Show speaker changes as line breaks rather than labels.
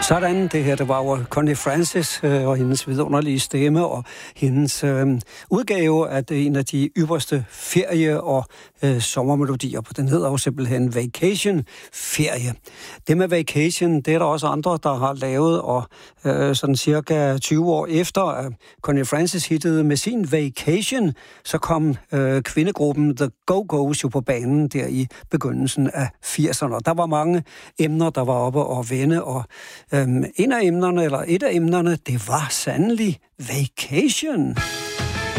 Sådan, det her, det var jo Connie Francis og hendes vidunderlige stemme og hendes udgave af en af de ypperste ferie- og sommermelodier. Den hedder jo simpelthen Vacation, ferie. Det med Vacation, det er der også andre, der har lavet, og sådan cirka 20 år efter, at Connie Francis hittede med sin Vacation, så kom kvindegruppen The Go-Go's jo på banen der i begyndelsen af 80'erne. Der var mange emner, der var oppe og vende, og et af emnerne, det var sandelig Vacation.